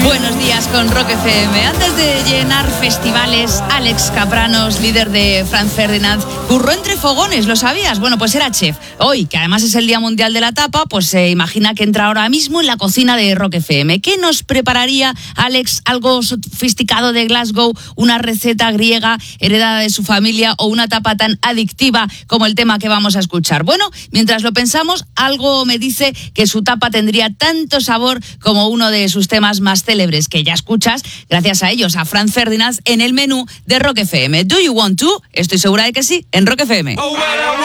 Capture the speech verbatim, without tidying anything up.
Buenos días con Rock F M. Antes de llenar festivales, Alex Kapranos, líder de Franz Ferdinand, curró entre fogones, ¿lo sabías? Bueno, pues era chef. Hoy, que además es el Día Mundial de la Tapa, pues se imagina que entra ahora mismo en la cocina de Rock F M. ¿Qué nos prepararía Alex? ¿Algo sofisticado de Glasgow? ¿Una receta griega heredada de su familia? ¿O una tapa tan adictiva como el tema que vamos a escuchar? Bueno, mientras lo pensamos, algo me dice que su tapa tendría tanto sabor como uno de sus temas más célebres, que ya escuchas gracias a ellos, a Franz Ferdinand, en el menú de Rock F M. ¿Do you want to? Estoy segura de que sí, en Rock F M. Oh, well,